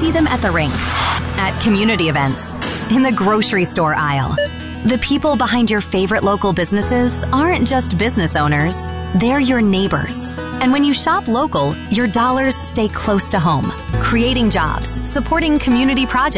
see them at the rink, at community events, in the grocery store aisle. The people behind your favorite local businesses aren't just business owners, they're your neighbors. And when you shop local, your dollars stay close to home, creating jobs, supporting community projects,